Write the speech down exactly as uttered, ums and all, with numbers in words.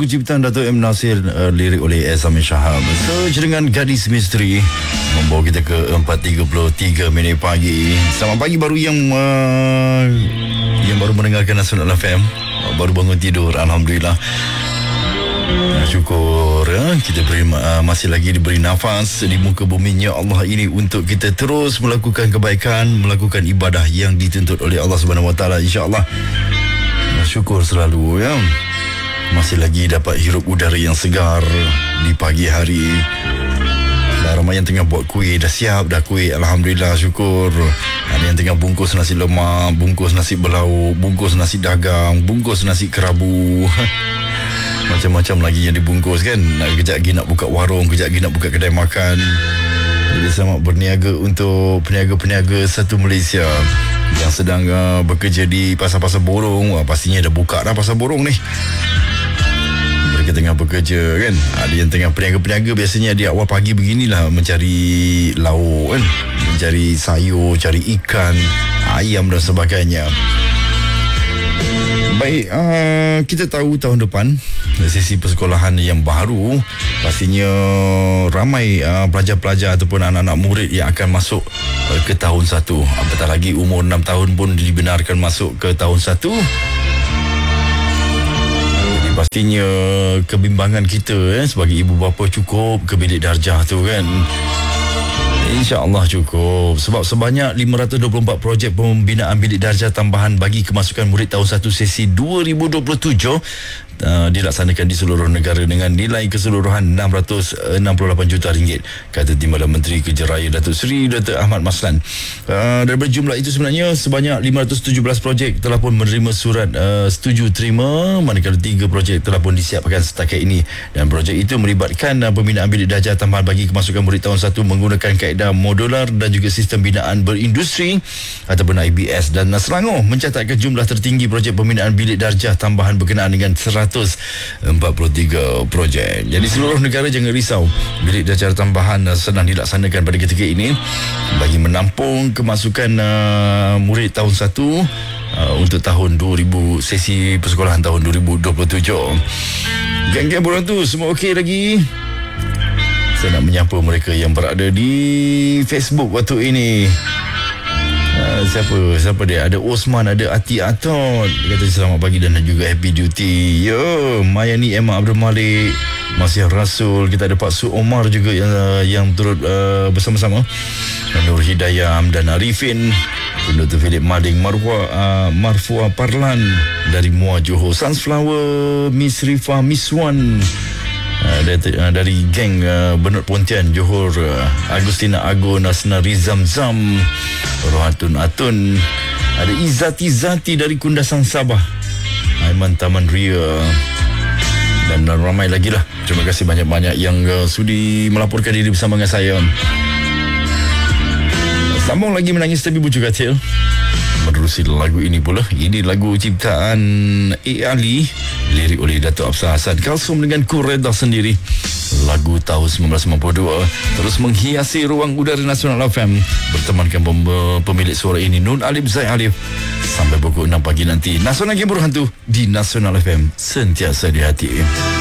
lagu ciptaan Dato' M. Nasir, uh, lirik oleh S. Amin Shahab. So, dengan Gadis Misteri membawa kita ke empat tiga puluh tiga minit pagi. Selamat pagi baru yang uh, yang baru mendengarkan Nasional F M, uh, baru bangun tidur, alhamdulillah. Uh, syukur uh, kita beri, uh, masih lagi diberi nafas di muka buminya Allah ini untuk kita terus melakukan kebaikan, melakukan ibadah yang dituntut oleh Allah Subhanahu Wa Taala, insya-Allah. Uh, syukur selalu ya. Masih lagi dapat hirup udara yang segar di pagi hari. Dah ramai yang tengah buat kuih, dah siap dah kuih, alhamdulillah, syukur. Ada yang tengah bungkus nasi lemak, bungkus nasi belauk, bungkus nasi dagang, bungkus nasi kerabu. Macam-macam lagi yang dibungkus kan. Nak kejap lagi nak buka warung, kejap lagi nak buka kedai makan. Jadi selamat berniaga untuk peniaga-peniaga satu Malaysia yang sedang uh, bekerja di pasar-pasar borong. Wah, pastinya dah buka dah pasar borong ni. Mereka tengah bekerja kan. Ada yang tengah peniaga-peniaga biasanya di awal pagi beginilah mencari lauk kan, mencari sayur, cari ikan, ayam dan sebagainya. Baik, uh, kita tahu tahun depan sesi persekolahan yang baru, pastinya ramai uh, pelajar-pelajar ataupun anak-anak murid yang akan masuk uh, ke tahun satu. Apatah lagi umur enam tahun pun dibenarkan masuk ke tahun satu. Jadi pastinya kebimbangan kita eh, sebagai ibu bapa cukup ke bilik darjah tu kan. InsyaAllah cukup. Sebab sebanyak lima ratus dua puluh empat projek pembinaan bilik darjah tambahan bagi kemasukan murid tahun satu sesi dua ribu dua puluh tujuh uh, dilaksanakan di seluruh negara dengan nilai keseluruhan enam ratus enam puluh lapan juta ringgit, kata Timbalan Menteri Kerja Raya Datuk Seri Doktor Ahmad Maslan. Uh, daripada jumlah itu sebenarnya sebanyak lima ratus tujuh belas projek telah pun menerima surat uh, setuju terima, manakala tiga projek telah pun disiapkan setakat ini. Dan projek itu melibatkan uh, pembinaan bilik darjah tambahan bagi kemasukan murid tahun satu menggunakan kaedah modular dan juga sistem binaan berindustri ataupun I B S. Dan Selangor mencatatkan jumlah tertinggi projek pembinaan bilik darjah tambahan berkenaan dengan seratus empat puluh tiga projek. Jadi seluruh negara jangan risau, bilik darjah tambahan sedang dilaksanakan pada ketika ini bagi menampung kemasukan uh, murid tahun satu uh, untuk tahun dua ribu, sesi persekolahan tahun dua ribu dua puluh tujuh. Geng-geng borang tu semua okey lagi? Saya nak menyapa mereka yang berada di Facebook waktu ini. Uh, siapa? Siapa dia? Ada Osman, ada Ati Atot. Dia kata selamat pagi dan juga happy duty. Yo, Mayani Emma Abdul Malik, Masih Rasul. Kita ada Pak Su Omar juga yang uh, yang turut uh, bersama-sama. Nur Hidayah dan Arifin, Doktor Philip Mading, Marwa uh, Marfua Parlan dari Muar Johor, Sunflower, Miss Rifa Miswan. Uh, dari, uh, dari geng uh, Benut Pontian Johor, uh, Agustina Agun, Asna Rizam Zam, Rohatun Atun, ada Izati Zati dari Kundasang Sabah, Aiman Taman Ria, dan uh, ramai lagi lah. Terima kasih banyak-banyak yang uh, sudi melaporkan diri bersama dengan saya. Sambung lagi menangis tapi bucu katil. Menerusi lagu ini pula. Ini lagu ciptaan A. Ali, lirik oleh Dato' Absar Hassan, Kalsum dengan Kureda sendiri. Lagu tahun sembilan belas sembilan puluh dua terus menghiasi ruang udara Nasional F M, bertemankan pemilik suara ini Nun Alif Zaid Alif sampai pukul enam pagi nanti. Nasional Game Berhantu di Nasional F M, sentiasa di hati.